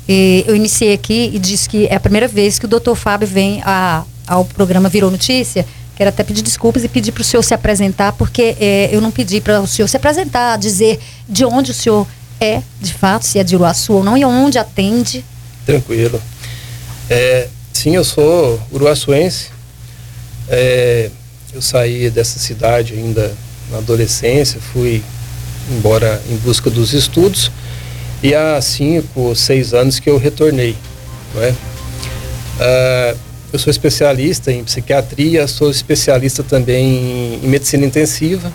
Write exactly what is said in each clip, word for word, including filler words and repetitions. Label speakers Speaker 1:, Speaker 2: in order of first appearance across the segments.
Speaker 1: E eu iniciei aqui e disse que é a primeira vez que o doutor Fábio vem a, ao programa Virou Notícia. Quero até pedir desculpas e pedir para o senhor se apresentar, porque é, eu não pedi para o senhor se apresentar, dizer de onde o senhor é, de fato, se é de Uruaçu ou não, e onde atende.
Speaker 2: Tranquilo. É, sim, eu sou uruaçuense. É, eu saí dessa cidade ainda na adolescência, fui embora em busca dos estudos, e há cinco, seis anos que eu retornei, não é? Ah, eu sou especialista em psiquiatria, sou especialista também em, em medicina intensiva,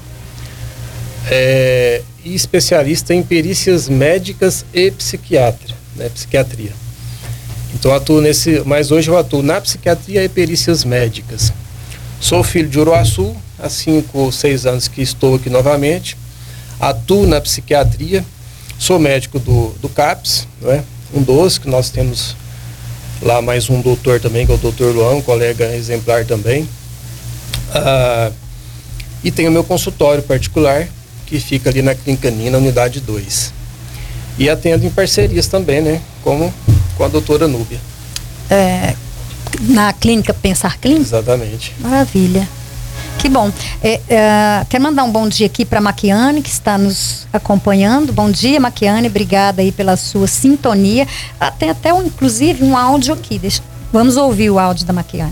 Speaker 2: é, e especialista em perícias médicas e psiquiatra, né, psiquiatria. Então atuo nesse, mas hoje eu atuo na psiquiatria e perícias médicas. Sou filho de Uruaçu, há cinco ou seis anos que estou aqui novamente, atuo na psiquiatria, sou médico do, do CAPS, não é? Um dos que nós temos lá mais um doutor também, que é o doutor Luan, um colega exemplar também. Ah, e tenho meu consultório particular, que fica ali na Clínica Nina, unidade dois. E atendo em parcerias também, né? Como com a doutora Núbia.
Speaker 1: É, na clínica Pensar Clínica?
Speaker 2: Exatamente.
Speaker 1: Maravilha. Que bom. É, é, quero mandar um bom dia aqui para a Maquiane, que está nos acompanhando. Bom dia, Maquiane. Obrigada aí pela sua sintonia. Ah, tem até, um, inclusive, um áudio aqui. Deixa, vamos ouvir o áudio da Maquiane.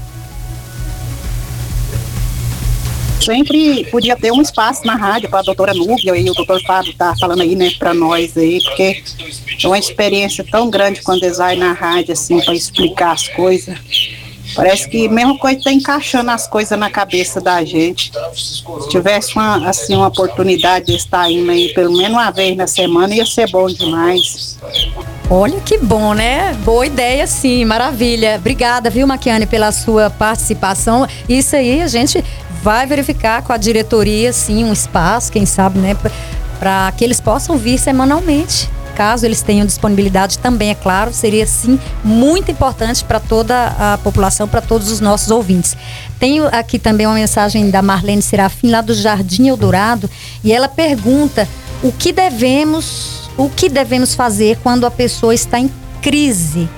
Speaker 3: Sempre podia ter um espaço na rádio para a doutora Núbia e o doutor Fábio tá falando aí, né, para nós aí, porque é uma experiência tão grande quando eles vão na rádio, assim, para explicar as coisas. Parece que a mesma coisa está encaixando as coisas na cabeça da gente. Se tivesse uma, assim, uma oportunidade de estar indo aí pelo menos uma vez na semana, ia ser bom demais.
Speaker 1: Olha que bom, né? Boa ideia, sim, maravilha. Obrigada, viu, Maquiane, pela sua participação. Isso aí a gente vai verificar com a diretoria, sim, um espaço, quem sabe, né, para que eles possam vir semanalmente. Caso eles tenham disponibilidade também, é claro, seria sim muito importante para toda a população, para todos os nossos ouvintes. Tenho aqui também uma mensagem da Marlene Serafim, lá do Jardim Eldorado, e ela pergunta o que devemos, o que devemos fazer quando a pessoa está em crise.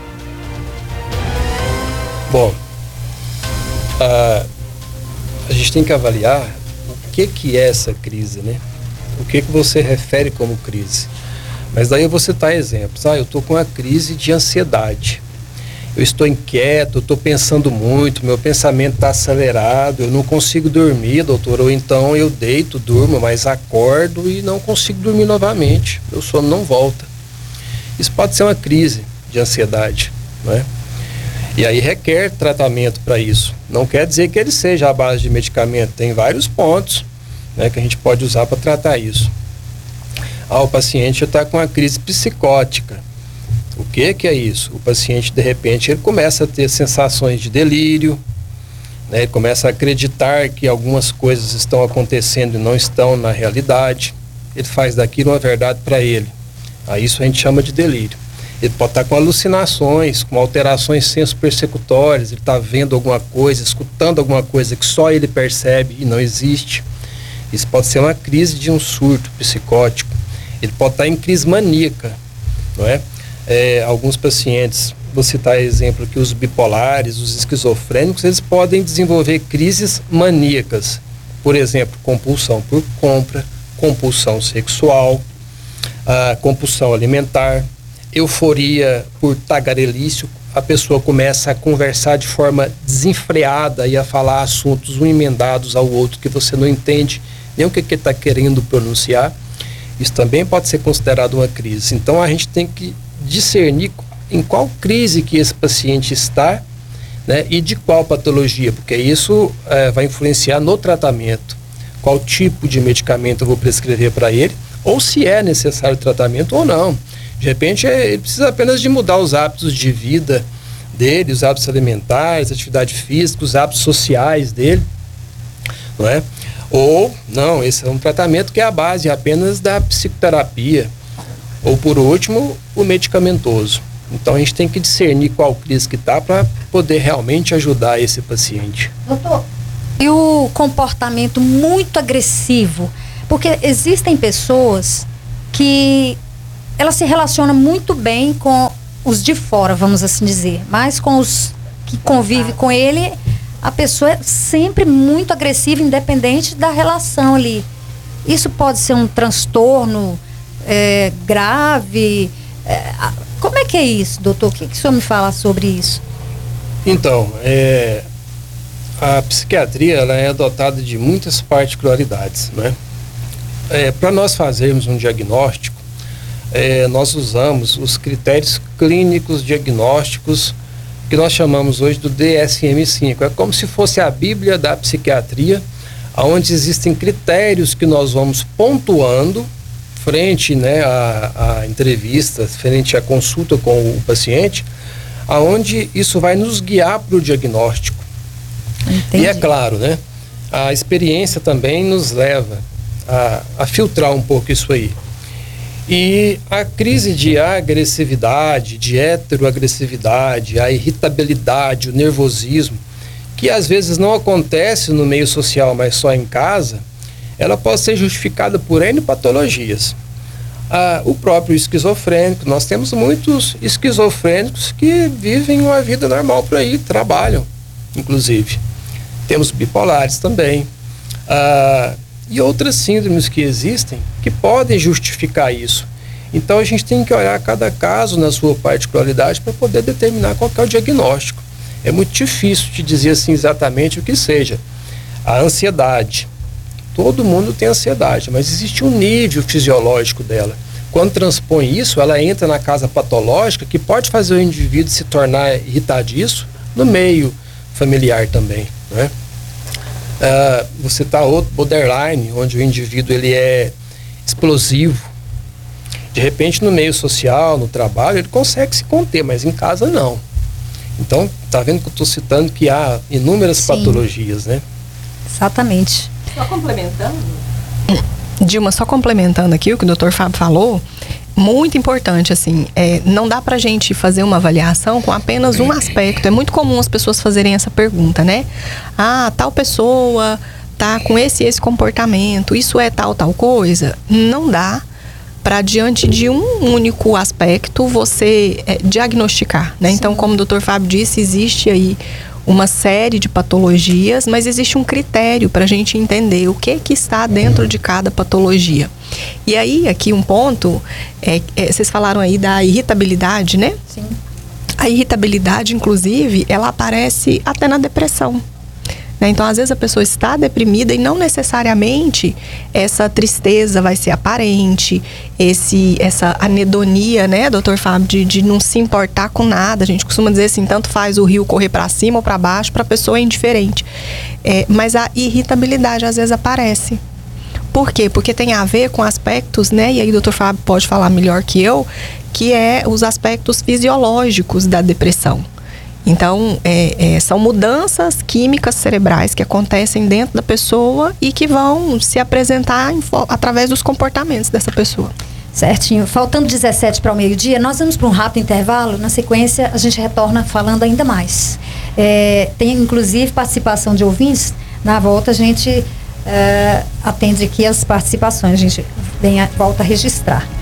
Speaker 2: Bom, a, a gente tem que avaliar o que que é essa crise, né? O que que você refere como crise? Mas daí eu vou citar exemplos. Ah, eu estou com uma crise de ansiedade. Eu estou inquieto, eu estou pensando muito, meu pensamento está acelerado, eu não consigo dormir, doutor. Ou então eu deito, durmo, mas acordo e não consigo dormir novamente. Meu sono não volta. Isso pode ser uma crise de ansiedade, não é? E aí requer tratamento para isso. Não quer dizer que ele seja à base de medicamento. Tem vários pontos, né, que a gente pode usar para tratar isso. Ah, o paciente está com uma crise psicótica. O que que é isso? O paciente, de repente, ele começa a ter sensações de delírio, né? Ele começa a acreditar que algumas coisas estão acontecendo e não estão na realidade. Ele faz daquilo uma verdade para ele. Ah, isso a gente chama de delírio. Ele pode estar com alucinações, com alterações senso-persecutórias, ele está vendo alguma coisa, escutando alguma coisa que só ele percebe e não existe. Isso pode ser uma crise de um surto psicótico. Ele pode estar em crise maníaca, não é? É, alguns pacientes, vou citar exemplo aqui, os bipolares, os esquizofrênicos, eles podem desenvolver crises maníacas. Por exemplo, compulsão por compra, compulsão sexual, a compulsão alimentar, euforia por tagarelice. A pessoa começa a conversar de forma desenfreada e a falar assuntos um emendados ao outro que você não entende nem o que que está querendo pronunciar. Isso também pode ser considerado uma crise. Então a gente tem que discernir em qual crise que esse paciente está, né, e de qual patologia, porque isso é, vai influenciar no tratamento. Qual tipo de medicamento eu vou prescrever para ele, ou se é necessário tratamento ou não. De repente ele precisa apenas de mudar os hábitos de vida dele, os hábitos alimentares, atividade física, os hábitos sociais dele, não é? Ou, não, esse é um tratamento que é a base apenas da psicoterapia. Ou, por último, o medicamentoso. Então, a gente tem que discernir qual crise que está para poder realmente ajudar esse paciente.
Speaker 1: Doutor, e o comportamento muito agressivo? Porque existem pessoas que elas se relacionam muito bem com os de fora, vamos assim dizer, mas com os que convivem com ele, a pessoa é sempre muito agressiva, independente da relação ali. Isso pode ser um transtorno é, grave? É, como é que é isso, doutor? O que, que o senhor me fala sobre isso?
Speaker 2: Então, é, a psiquiatria ela é dotada de muitas particularidades, né? É, para nós fazermos um diagnóstico, é, nós usamos os critérios clínicos diagnósticos que nós chamamos hoje do D S M cinco. É como se fosse a Bíblia da psiquiatria, onde existem critérios que nós vamos pontuando frente, né, à, à entrevista, frente à consulta com o paciente, aonde isso vai nos guiar para o diagnóstico. Entendi. E é claro, né, a experiência também nos leva a, a filtrar um pouco isso aí. E a crise de agressividade, de heteroagressividade, a irritabilidade, o nervosismo, que às vezes não acontece no meio social, mas só em casa, ela pode ser justificada por N patologias. Ah, o próprio esquizofrênico, nós temos muitos esquizofrênicos que vivem uma vida normal por aí, trabalham, inclusive. Temos bipolares também. Ah, e outras síndromes que existem que podem justificar isso. Então a gente tem que olhar cada caso na sua particularidade para poder determinar qual que é o diagnóstico. É muito difícil te dizer assim exatamente o que seja. A ansiedade. Todo mundo tem ansiedade, mas existe um nível fisiológico dela. Quando transpõe isso, ela entra na casa patológica, que pode fazer o indivíduo se tornar irritadiço no meio familiar também, né? Uh, você está outro borderline, onde o indivíduo ele é explosivo. De repente, no meio social, no trabalho, ele consegue se conter, mas em casa não. Então, tá vendo que eu estou citando que há inúmeras Sim. patologias, né?
Speaker 1: Exatamente.
Speaker 4: Só complementando. Dilma, só complementando aqui o que o doutor Fábio falou, muito importante, assim, é, não dá pra gente fazer uma avaliação com apenas um aspecto. É muito comum as pessoas fazerem essa pergunta, né? Ah, tal pessoa tá com esse esse comportamento, isso é tal, tal coisa? Não dá para diante de um único aspecto você é, diagnosticar, né? Sim. Então, como o doutor Fábio disse, existe aí uma série de patologias, mas existe um critério para a gente entender o que que está dentro de cada patologia. E aí, aqui um ponto, é, é, vocês falaram aí da irritabilidade, né?
Speaker 1: Sim.
Speaker 4: A irritabilidade, inclusive, ela aparece até na depressão. Né? Então, às vezes a pessoa está deprimida e não necessariamente essa tristeza vai ser aparente, esse, essa anedonia, né, doutor Fábio, de, de não se importar com nada. A gente costuma dizer assim, tanto faz o rio correr para cima ou para baixo, para a pessoa é indiferente. É, mas a irritabilidade às vezes aparece. Por quê? Porque tem a ver com aspectos, né, e aí o doutor Fábio pode falar melhor que eu, que é os aspectos fisiológicos da depressão. Então, é, é, são mudanças químicas cerebrais que acontecem dentro da pessoa e que vão se apresentar em, através dos comportamentos dessa pessoa.
Speaker 1: Certinho. Faltando dezessete para o meio-dia, nós vamos para um rápido intervalo. Na sequência, a gente retorna falando ainda mais. É, tem, inclusive, participação de ouvintes. Na volta, a gente é, atende aqui as participações. A gente vem a, volta a registrar.